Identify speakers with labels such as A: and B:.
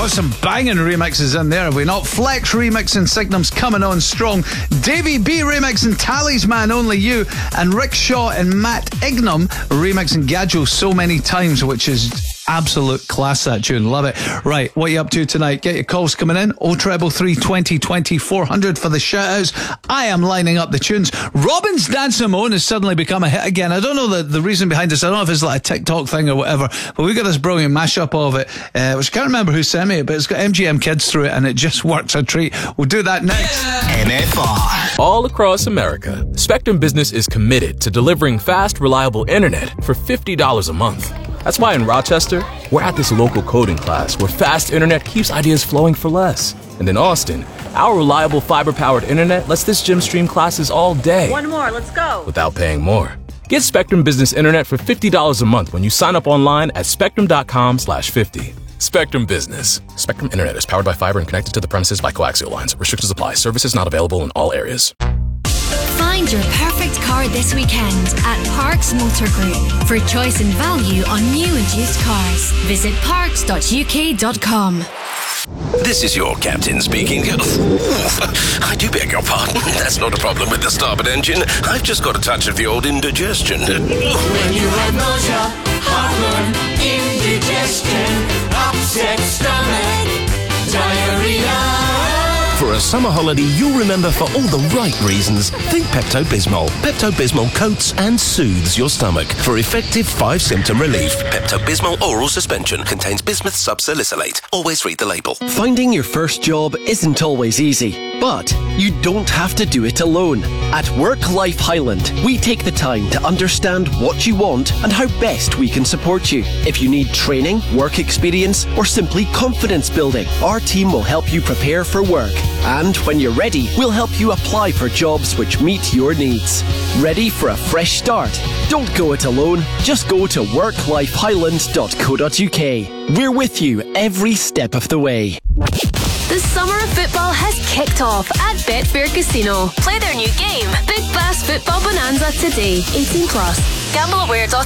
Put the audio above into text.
A: got some banging remixes in there, have we not? Flex remixing Signum's Coming On Strong, Davey B remixing Talisman Only You, and Rick Shaw and Matt Ignam remixing Gadjo So Many Times, which is absolute class, that tune. Love it. Right, what are you up to tonight? Get your calls coming in. 0333 20 20 400 for the shout-outs. I am lining up the tunes. Robin's Dance Simone has suddenly become a hit again. I don't know the reason behind this. I don't know if it's like a TikTok thing or whatever, but we got this brilliant mashup of it, which I can't remember who sent me it, but it's got MGM Kids through it, and it just works a treat. We'll do that next.
B: NFR. All across America, Spectrum Business is committed to delivering fast, reliable internet for $50 a month. That's why in Rochester, we're at this local coding class where fast internet keeps ideas flowing for less. And in Austin, our reliable fiber-powered internet lets this gym stream classes all day.
C: One more, let's go.
B: Without paying more. Get Spectrum Business Internet for $50 a month when you sign up online at spectrum.com/50. Spectrum Business. Spectrum Internet is powered by fiber and connected to the premises by coaxial lines. Restrictions apply. Services not available in all areas.
D: Find your perfect car this weekend at Parks Motor Group for choice and value on new and used cars. Visit parks.uk.com.
E: This is your captain speaking. I do beg your pardon. That's not a problem with the starboard engine. I've just got a touch of the old indigestion.
F: When you have nausea, heartburn, indigestion, upset stomach, diarrhea.
E: For a summer holiday you'll remember for all the right reasons, think Pepto-Bismol. Pepto-Bismol coats and soothes your stomach for effective 5-symptom relief. Pepto-Bismol oral suspension contains bismuth subsalicylate. Always read the label.
G: Finding your first job isn't always easy, but you don't have to do it alone. At Work Life Highland, we take the time to understand what you want and how best we can support you. If you need training, work experience, or simply confidence building, our team will help you prepare for work. And when you're ready, we'll help you apply for jobs which meet your needs. Ready for a fresh start? Don't go it alone. Just go to worklifehighland.co.uk. We're with you every step of the way.
D: The summer of football has kicked off at Betfair Casino. Play their new game, Big Bass Football Bonanza, today. 18+. GambleAware.ie.